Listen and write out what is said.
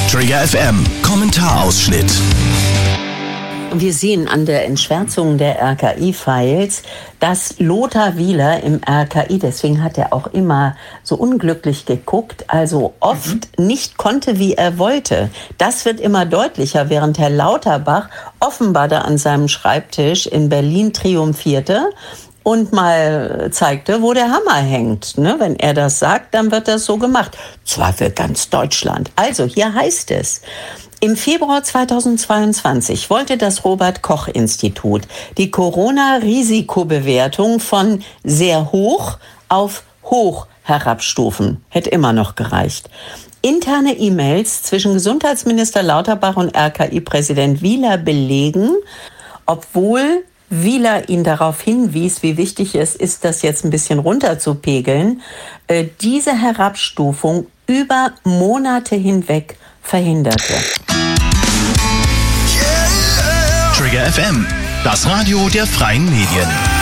Trigger FM Kommentarausschnitt. Wir sehen an der Entschwärzung der RKI-Files, dass Lothar Wieler im RKI, deswegen hat er auch immer so unglücklich geguckt, also oft nicht konnte, wie er wollte. Das wird immer deutlicher, während Herr Lauterbach offenbar da an seinem Schreibtisch in Berlin triumphierte und mal zeigte, wo der Hammer hängt. Ne? Wenn er das sagt, dann wird das so gemacht. Zwar für ganz Deutschland. Also, hier heißt es: Im Februar 2022 wollte das Robert-Koch-Institut die Corona-Risikobewertung von sehr hoch auf hoch herabstufen. Hätte immer noch gereicht. Interne E-Mails zwischen Gesundheitsminister Lauterbach und RKI-Präsident Wieler belegen, obwohl Wieler ihn darauf hinwies, wie wichtig es ist, das jetzt ein bisschen runterzupegeln, diese Herabstufung über Monate hinweg verhinderte. Trigger FM, das Radio der freien Medien.